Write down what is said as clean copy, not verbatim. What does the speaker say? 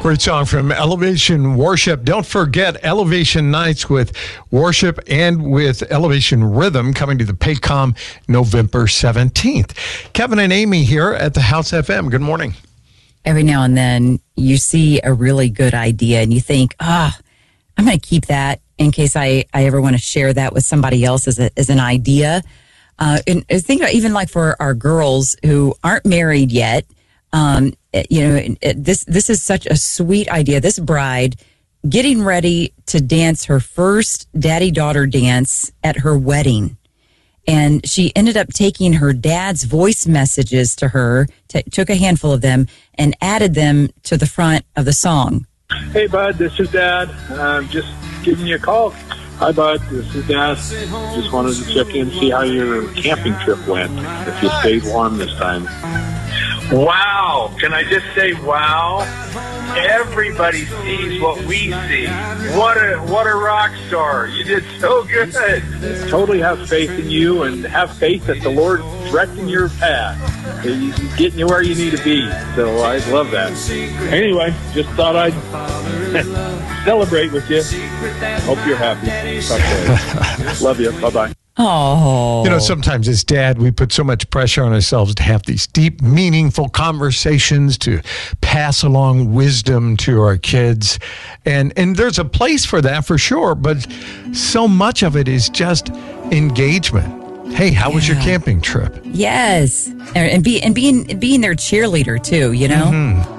Great song from Elevation Worship. Don't forget Elevation Nights with Worship and with Elevation Rhythm coming to the Paycom November 17th. Kevin and Amy here at the House FM. Good morning. Every now and then you see a really good idea and you think, I'm going to keep that in case I ever want to share that with somebody else as an idea. And think about even like for our girls who aren't married yet, this is such a sweet idea. This bride getting ready to dance her first daddy-daughter dance at her wedding. And she ended up taking her dad's voice messages to her, took a handful of them, and added them to the front of the song. Hey, bud, this is Dad. I'm just giving you a call. Hi, bud, this is Dad. Just wanted to check in, see how your camping trip went, if you stayed warm this time. Wow. Can I just say wow? Everybody sees what we see. What a rock star. You did so good. Totally have faith in you and have faith that the Lord's directing your path. He's getting you where you need to be. So I love that. Anyway, just thought I'd celebrate with you. Hope you're happy. Okay. Love you. Bye-bye. Oh. You know, sometimes as dad, we put so much pressure on ourselves to have these deep, meaningful conversations, to pass along wisdom to our kids. And there's a place for that for sure, but so much of it is just engagement. Hey, how was your camping trip? Yes. And being their cheerleader too, you know? Mm-hmm.